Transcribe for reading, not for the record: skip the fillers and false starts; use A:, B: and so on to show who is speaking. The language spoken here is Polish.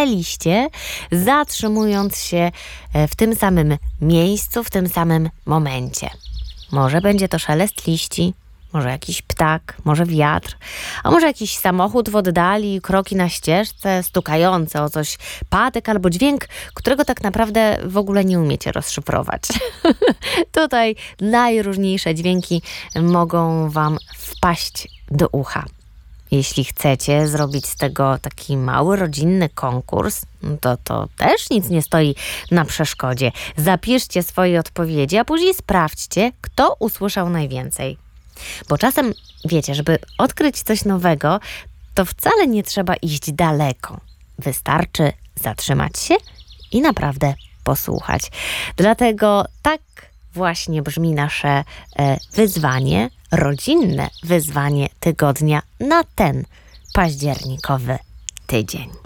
A: liście, zatrzymując się w tym samym miejscu, w tym samym momencie. Może będzie to szelest liści, może jakiś ptak, może wiatr, a może jakiś samochód w oddali, kroki na ścieżce, stukające o coś patyk albo dźwięk, którego tak naprawdę w ogóle nie umiecie rozszyfrować. Tutaj najróżniejsze dźwięki mogą wam wpaść do ucha. Jeśli chcecie zrobić z tego taki mały, rodzinny konkurs, to też nic nie stoi na przeszkodzie. Zapiszcie swoje odpowiedzi, a później sprawdźcie, kto usłyszał najwięcej. Bo czasem, wiecie, żeby odkryć coś nowego, to wcale nie trzeba iść daleko. Wystarczy zatrzymać się i naprawdę posłuchać. Dlatego tak właśnie brzmi nasze wyzwanie, rodzinne wyzwanie tygodnia na ten październikowy tydzień.